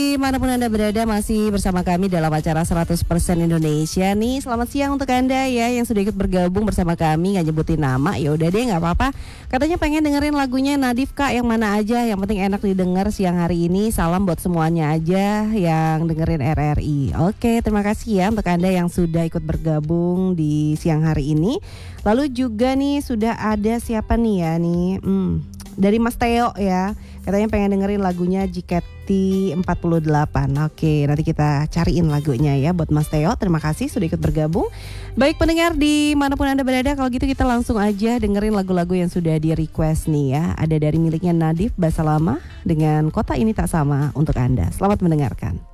Dimanapun Anda berada masih bersama kami dalam acara 100% Indonesia nih. Selamat siang untuk Anda ya yang sudah ikut bergabung bersama kami, nggak nyebutin nama. Ya udah deh, nggak apa-apa. Katanya pengen dengerin lagunya Nadif Kak, yang mana aja, yang penting enak didengar siang hari ini. Salam buat semuanya aja yang dengerin RRI. Oke, terima kasih ya untuk Anda yang sudah ikut bergabung di siang hari ini. Lalu juga nih sudah ada siapa nih ya nih? Dari Mas Theo ya. Katanya pengen dengerin lagunya JKT48. Oke, nanti kita cariin lagunya ya buat Mas Theo. Terima kasih sudah ikut bergabung. Baik pendengar dimanapun Anda berada, kalau gitu kita langsung aja dengerin lagu-lagu yang sudah di request nih ya. Ada dari miliknya Nadif Basalama dengan Kota Ini Tak Sama untuk Anda. Selamat mendengarkan.